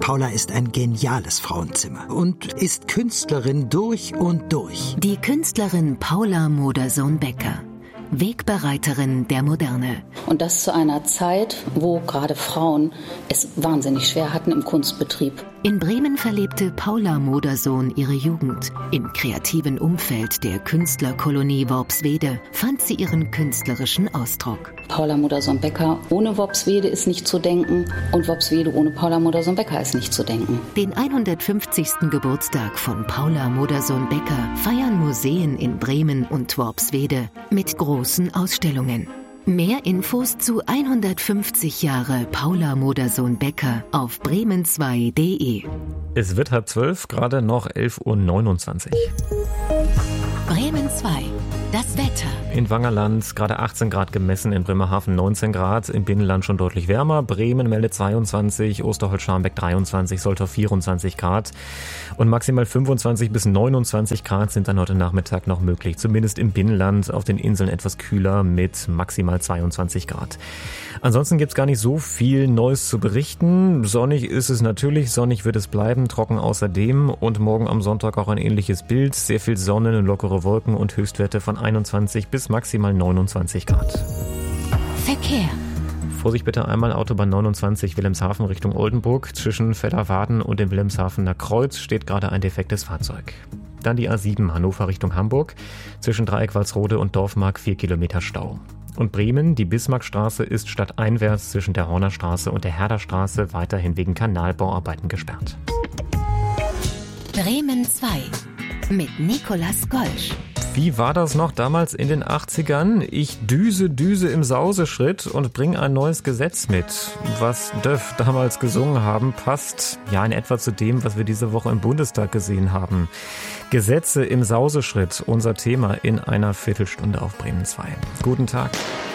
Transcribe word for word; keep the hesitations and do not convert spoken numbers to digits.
Paula ist ein geniales Frauenzimmer und ist Künstlerin durch und durch. Die Künstlerin Paula Modersohn-Becker. Wegbereiterin der Moderne. Und das zu einer Zeit, wo gerade Frauen es wahnsinnig schwer hatten im Kunstbetrieb. In Bremen verlebte Paula Modersohn ihre Jugend. Im kreativen Umfeld der Künstlerkolonie Worpswede fand sie ihren künstlerischen Ausdruck. Paula Modersohn-Becker ohne Worpswede ist nicht zu denken und Worpswede ohne Paula Modersohn-Becker ist nicht zu denken. Den hundertfünfzigsten Geburtstag von Paula Modersohn-Becker feiern Museen in Bremen und Worpswede mit großen Ausstellungen. Mehr Infos zu hundertfünfzig Jahre Paula Modersohn-Becker auf bremen zwei punkt de. Es wird halb zwölf, gerade noch elf Uhr neunundzwanzig. Bremen zwei. Das Wetter. In Wangerland gerade achtzehn Grad gemessen, in Bremerhaven neunzehn Grad, im Binnenland schon deutlich wärmer. Bremen meldet zweiundzwanzig, Osterholz-Scharmbeck dreiundzwanzig, Soltau vierundzwanzig Grad. Und maximal fünfundzwanzig bis neunundzwanzig Grad sind dann heute Nachmittag noch möglich. Zumindest im Binnenland, auf den Inseln etwas kühler mit maximal zweiundzwanzig Grad. Ansonsten gibt's gar nicht so viel Neues zu berichten. Sonnig ist es natürlich, sonnig wird es bleiben, trocken außerdem. Und morgen am Sonntag auch ein ähnliches Bild. Sehr viel Sonne, lockere Wolken und Höchstwerte von einundzwanzig bis maximal neunundzwanzig Grad. Verkehr. Vorsicht bitte einmal Autobahn neunundzwanzig Wilhelmshaven Richtung Oldenburg. Zwischen Fedderwarden und dem Wilhelmshavener Kreuz steht gerade ein defektes Fahrzeug. Dann die A sieben Hannover Richtung Hamburg. Zwischen Dreieck Walsrode und Dorfmark vier Kilometer Stau. Und Bremen, die Bismarckstraße ist stadteinwärts zwischen der Hornerstraße und der Herderstraße weiterhin wegen Kanalbauarbeiten gesperrt. Bremen zwei mit Nicolas Golsch. Wie war das noch damals in den achtzigern? Ich düse, düse im Sauseschritt und bring ein neues Gesetz mit. Was Döff damals gesungen haben, passt ja in etwa zu dem, was wir diese Woche im Bundestag gesehen haben. Gesetze im Sauseschritt, unser Thema in einer Viertelstunde auf Bremen zwei. Guten Tag.